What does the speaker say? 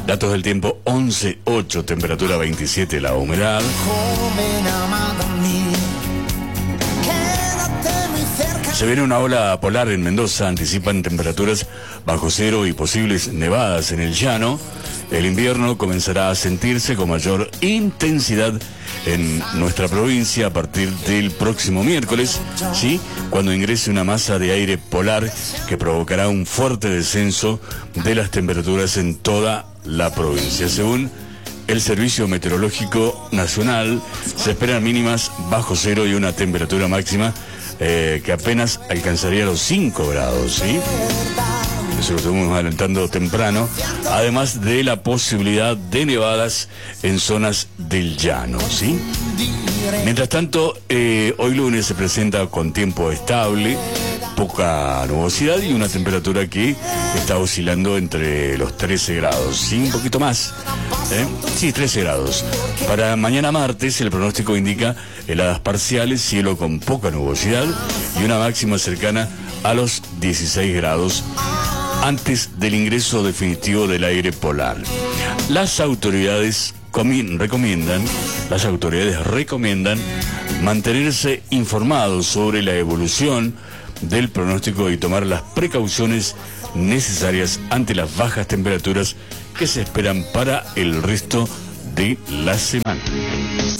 Datos del tiempo: 11:08, temperatura 27, la humedad. Se viene una ola polar en Mendoza, anticipan temperaturas bajo cero y posibles nevadas en el llano. El invierno comenzará a sentirse con mayor intensidad en nuestra provincia a partir del próximo miércoles, ¿sí? Cuando ingrese una masa de aire polar que provocará un fuerte descenso de las temperaturas en toda la provincia. Según el Servicio Meteorológico Nacional, se esperan mínimas bajo cero y una temperatura máxima que apenas alcanzaría los 5 grados, ¿sí? Eso lo estuvimos adelantando temprano, además de la posibilidad de nevadas en zonas del llano, ¿sí? Mientras tanto, hoy lunes se presenta con tiempo estable, poca nubosidad y una temperatura que está oscilando entre los 13 grados, ¿sí? Un poquito más, sí, 13 grados. Para mañana martes, el pronóstico indica heladas parciales, cielo con poca nubosidad y una máxima cercana a los 16 grados antes del ingreso definitivo del aire polar. Las autoridades recomiendan mantenerse informados sobre la evolución del pronóstico y tomar las precauciones necesarias ante las bajas temperaturas que se esperan para el resto de la semana.